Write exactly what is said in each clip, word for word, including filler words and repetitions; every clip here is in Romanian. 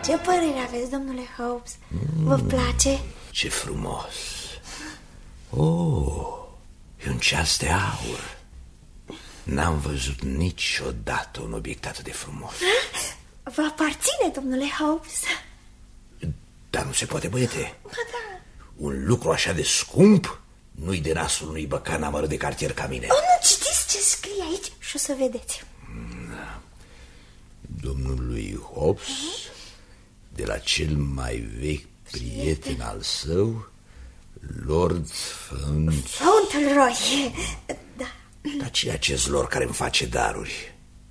Ce părere aveți, domnule Holmes? Vă place? Ce frumos! Oh, e un ceas de aur. N-am văzut niciodată un obiect atât de frumos. Vă aparține, domnule Holmes? Dar nu se poate, băiete. Ba da. Un lucru așa de scump nu-i de nasul unui băcan amărât de cartier ca mine. O, nu, citiți ce scrie aici și o să vedeți. Da. Domnului Hobbes, uh-huh. de la cel mai vechi prieten al său, Lord Faunt... Fauntleroy, da. Dar ce e acest lord care îmi face daruri?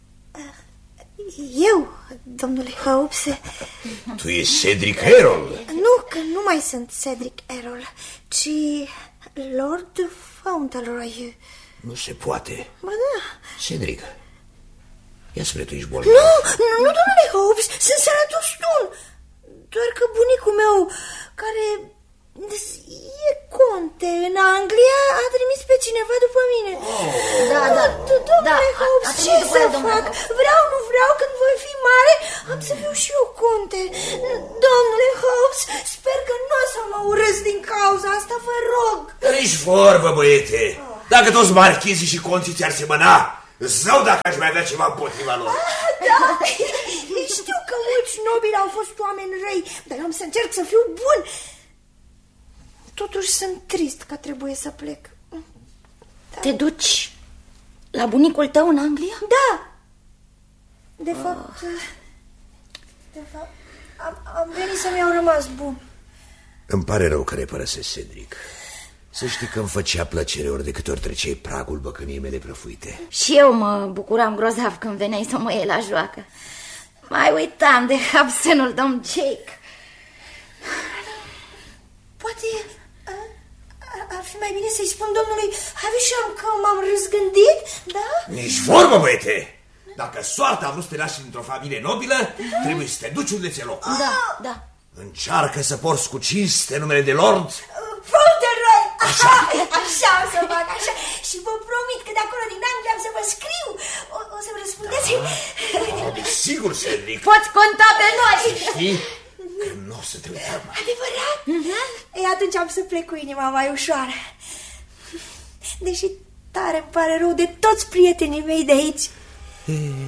Eu, domnule Holmes. Tu ești Cedric Errol? Nu, că nu mai sunt Cedric Errol, ci Lord Fauntleroy. Nu se poate. Ba da. Cedric, ia spre tu ești bolnav. Nu, nu, nu, domnule Holmes, sunt sănătos stun. Doar că bunicul meu, care e conte în Anglia, a trimis pe cineva după mine. Da, da, domnule Holmes, ce să fac? Vreau, nu vreau, când voi fi mare, am să fiu și eu conte. Domnule Holmes, sper că nu o să mă urăsc din cauza asta, vă rog. Nici vorbă, băiete. Dacă toți marchizii și conții ți-ar semăna, zău dacă aș mai avea ceva împotriva lor. Da, știu că mulți nobili au fost oameni răi, dar eu am să încerc să fiu bun. Totuși sunt trist că trebuie să plec. Da. Te duci la bunicul tău în Anglia? Da. De oh. fapt, de fapt am, am venit să-mi iau rămas bun. Îmi pare rău că ne părăsesc, Cedric. Să știi că îmi făcea plăcere ori de câte ori treceai pragul băcăniei mele prăfuite. Și eu mă bucuram grozav când veneai să mă iei la joacă. Mai uitam de absenul domn Jake. Poate ar fi mai bine să-i spun domnului Havisham că m-am răzgândit, da? Nici vorbă, băiete! Dacă soarta a vrut să te lași într-o familie nobilă, da. trebuie să te duci unde ți-e loc. Da, da. Încearcă să porți cu cinste numele de Lord Fauntleroy! Așa, așa o să fac, așa. Și vă promit că de acolo din Anglia am să vă scriu. O, o să-mi răspundeți? Da, desigur, Cedric. Poți conta pe noi. Știi că nu o să te uităm. Adevărat? Uh-huh. Ei, atunci am să plec cu inima mai ușoară. Deși tare îmi pare rău de toți prietenii mei de aici.